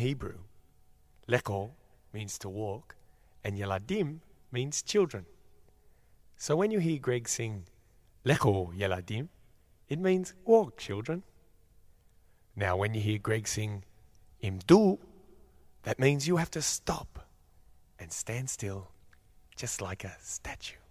Hebrew, leko means to walk, and yeladim means children. So when you hear Greg sing leko yeladim, it means walk, children. Now when you hear Greg sing imdu, that means you have to stop and stand still, just like a statue.